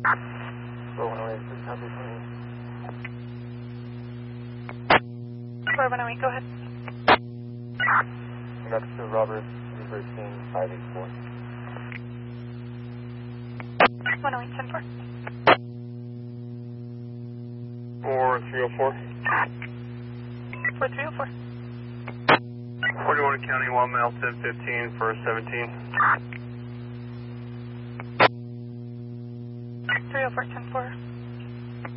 418, copy 4108, go ahead. 20. Got to Robert, 584. 108, 10-4. 4304. 4304. 41 County, 1 mile, 1015 for 17. 304, 10-4.